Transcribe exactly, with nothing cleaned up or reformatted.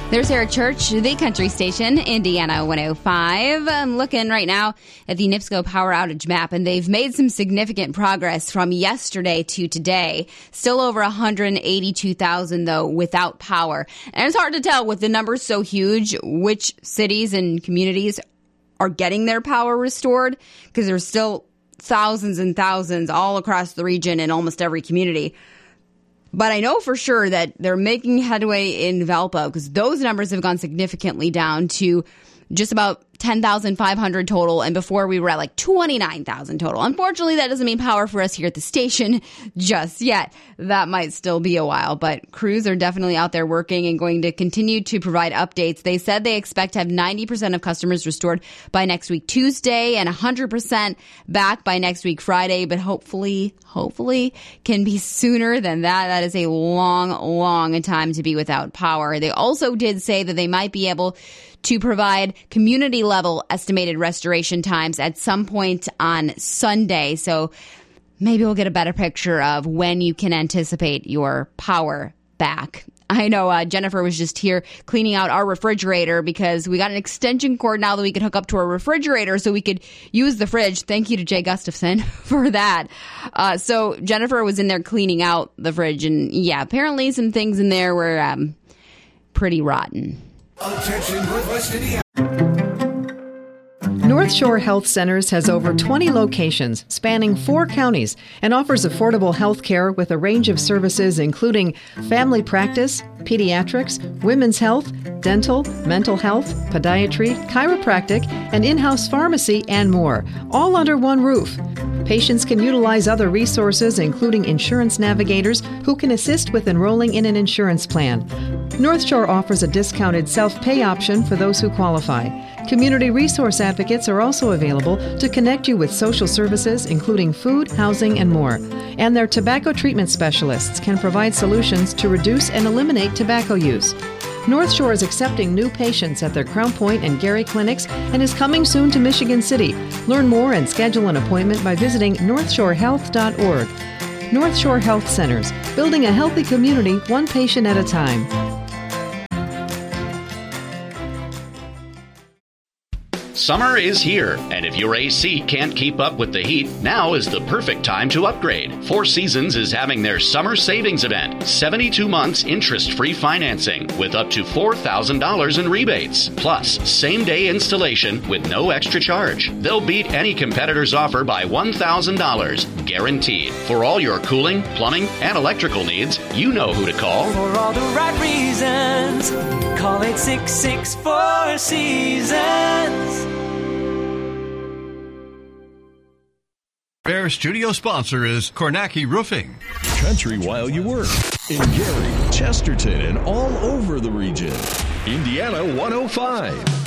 There's Sarah Church, the country station, Indiana one oh five. I'm looking right now at the NIPSCO power outage map, and they've made some significant progress from yesterday to today. Still over one hundred eighty-two thousand, though, without power. And it's hard to tell with the numbers so huge which cities and communities are getting their power restored, because there's still thousands and thousands all across the region in almost every community. But I know for sure that they're making headway in Valpo, because those numbers have gone significantly down to just about ten thousand five hundred total. And before we were at like twenty-nine thousand total. Unfortunately, that doesn't mean power for us here at the station just yet. That might still be a while, but crews are definitely out there working and going to continue to provide updates. They said they expect to have ninety percent of customers restored by next week Tuesday and one hundred percent back by next week Friday, but hopefully, hopefully can be sooner than that. That is a long, long time to be without power. They also did say that they might be able to provide community level estimated restoration times at some point on Sunday. So maybe we'll get a better picture of when you can anticipate your power back. I know uh, Jennifer was just here cleaning out our refrigerator because we got an extension cord now that we could hook up to our refrigerator so we could use the fridge. Thank you to Jay Gustafson for that. Uh, so Jennifer was in there cleaning out the fridge, and yeah, apparently some things in there were um, pretty rotten. Attention, Northwest Indiana. North Shore Health Centers has over twenty locations spanning four counties and offers affordable health care with a range of services including family practice, pediatrics, women's health, dental, mental health, podiatry, chiropractic, and in-house pharmacy, and more, all under one roof. Patients can utilize other resources, including insurance navigators who can assist with enrolling in an insurance plan. North Shore offers a discounted self-pay option for those who qualify. Community resource advocates are also available to connect you with social services, including food, housing, and more. And their tobacco treatment specialists can provide solutions to reduce and eliminate tobacco use. North Shore is accepting new patients at their Crown Point and Gary clinics and is coming soon to Michigan City. Learn more and schedule an appointment by visiting north shore health dot org. North Shore Health Centers, building a healthy community one patient at a time. Summer is here, and if your A C can't keep up with the heat, now is the perfect time to upgrade. Four Seasons is having their summer savings event, seventy-two months interest-free financing with up to four thousand dollars in rebates, plus same-day installation with no extra charge. They'll beat any competitor's offer by one thousand dollars, guaranteed. For all your cooling, plumbing, and electrical needs, you know who to call. For all the right reasons, call eight six six, four seasons. Our studio sponsor is Kornacki Roofing. Country while you work. In Gary, Chesterton, and all over the region. Indiana one oh five.